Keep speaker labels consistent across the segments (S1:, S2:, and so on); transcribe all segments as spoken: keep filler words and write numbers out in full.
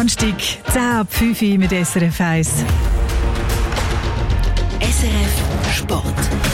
S1: Donnerstag, zehn ab fünf Uhr mit S R F eins.
S2: S R F Sport.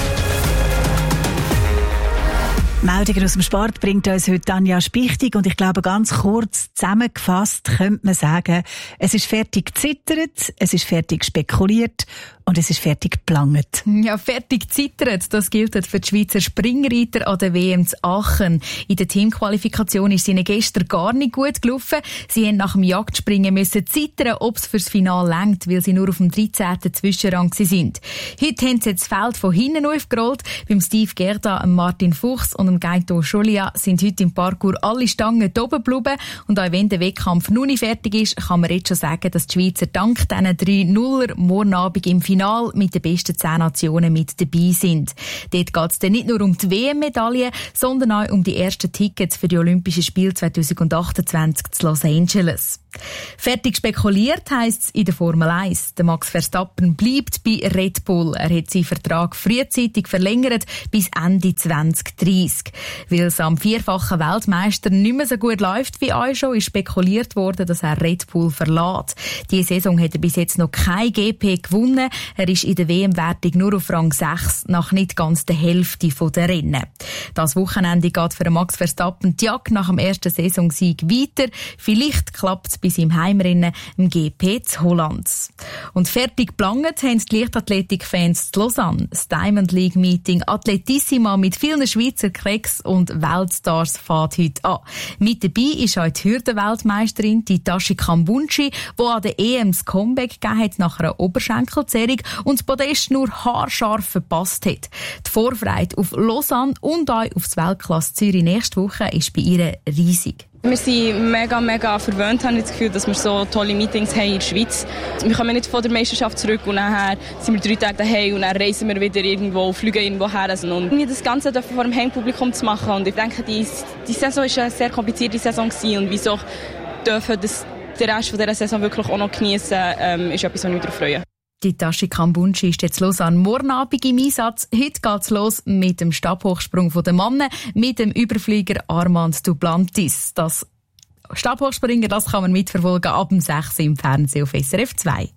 S1: Meldungen aus dem Sport bringt uns heute Tanja Spichtig und ich glaube, ganz kurz zusammengefasst könnte man sagen, es ist fertig gezittert, es ist fertig spekuliert und es ist fertig geplangt.
S3: Ja, fertig zittert, das gilt für die Schweizer Springreiter an der W M zu Aachen. In der Teamqualifikation ist es ihnen gestern gar nicht gut gelaufen. Sie haben nach dem Jagdspringen müssen zittern, ob es fürs Finale reicht, weil sie nur auf dem dreizehnten Zwischenrang sind. Heute haben sie das Feld von hinten aufgerollt. Beim Steve Gerda, Martin Fuchs und dem Gaito Scholia sind heute im Parkour alle Stangen oben geblieben. Und auch wenn der Wettkampf noch nicht fertig ist, kann man jetzt schon sagen, dass die Schweizer dank diesen drei Nuller morgen Abend im Finale mit den besten zehn Nationen mit dabei sind. Dort geht es dann nicht nur um die W M-Medaille, sondern auch um die ersten Tickets für die Olympischen Spiele zwanzig achtundzwanzig zu Los Angeles. Fertig spekuliert heisst es in der Formel eins. Der Max Verstappen bleibt bei Red Bull. Er hat seinen Vertrag frühzeitig verlängert bis Ende zwanzig dreissig. Weil es am vierfachen Weltmeister nicht mehr so gut läuft wie auch schon, ist spekuliert worden, dass er Red Bull verlässt. Diese Saison hat er bis jetzt noch kein G P gewonnen. Er ist in der W M-Wertung nur auf Rang sechs, nach nicht ganz der Hälfte der Rennen. Das Wochenende geht für Max Verstappen die Jagd nach dem ersten Saisonsieg weiter. Vielleicht klappt es bei seinem Heimrennen im G P zu Holland. Und fertig geplant haben die Leichtathletik-Fans zu Lausanne. Das Diamond League Meeting Atletissima mit vielen Schweizer Cracks und Weltstars fährt heute an. Mit dabei ist auch die Hürdenweltmeisterin, die Tashi Kambunchi, die an der E M das Comeback gegeben hat nach einer Oberschenkelzerrung und das Podest nur haarscharf verpasst hat. Die Vorfreude auf Lausanne und auch auf das Weltklasse Zürich nächste Woche ist bei ihr riesig.
S4: Wir sind mega, mega verwöhnt, haben das Gefühl, dass wir so tolle Meetings haben in der Schweiz. Wir kommen nicht von der Meisterschaft zurück und nachher sind wir drei Tage daheim und dann reisen wir wieder irgendwo, fliegen irgendwo her. Und wir das Ganze dürfen vor dem Heimpublikum zu machen. Und ich denke, die, die Saison war eine sehr komplizierte Saison gewesen und wieso dürfen das den Rest dieser Saison wirklich auch noch geniessen, ähm, ist etwas, was ich mich darauf freue.
S3: Die Tashi Kambunchi ist jetzt los an morgen Abend im Einsatz. Heute geht's los mit dem Stabhochsprung der Männer, mit dem Überflieger Armand Duplantis. Das Stabhochspringen, das kann man mitverfolgen ab dem sechs im Fernsehen auf S R F zwei.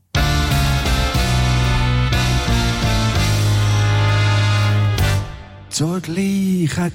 S5: Zur gleichen